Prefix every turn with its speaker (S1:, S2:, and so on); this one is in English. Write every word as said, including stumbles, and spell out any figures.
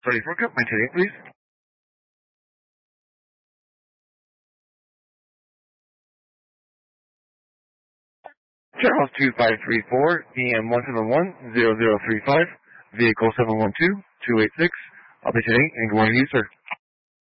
S1: Sorry, for up my today, please. Charles two five three four, E M one seven one zero zero three five, vehicle seven one two two eight six. I'll be today, and good morning to you, sir.